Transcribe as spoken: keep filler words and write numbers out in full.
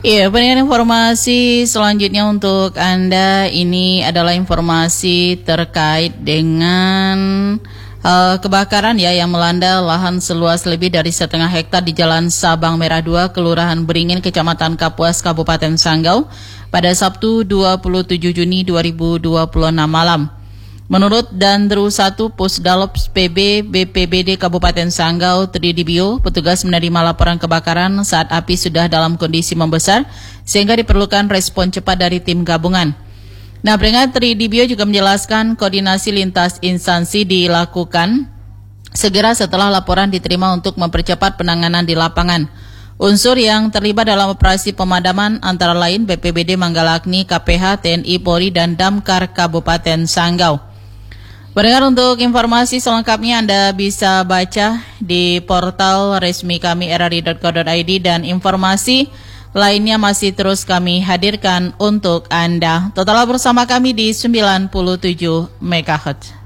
Iya, pendengar, informasi selanjutnya untuk Anda ini adalah informasi terkait dengan uh, kebakaran ya yang melanda lahan seluas lebih dari setengah hektar di Jalan Sabang Merah dua, Kelurahan Beringin, Kecamatan Kapuas, Kabupaten Sanggau pada Sabtu dua puluh tujuh Juni dua ribu dua puluh enam malam. Menurut Dandru satu Pusdalops P B B P B D Kabupaten Sanggau Tridibio, petugas menerima laporan kebakaran saat api sudah dalam kondisi membesar sehingga diperlukan respon cepat dari tim gabungan. Nah, pendengar, Tridibio juga menjelaskan koordinasi lintas instansi dilakukan segera setelah laporan diterima untuk mempercepat penanganan di lapangan. Unsur yang terlibat dalam operasi pemadaman antara lain B P B D Manggala-Agni, K P H, T N I, Polri, dan Damkar Kabupaten Sanggau. Pendengar, untuk informasi selengkapnya Anda bisa baca di portal resmi kami r r i dot co dot i d dan informasi lainnya masih terus kami hadirkan untuk Anda. Tetaplah bersama kami di sembilan puluh tujuh megahertz.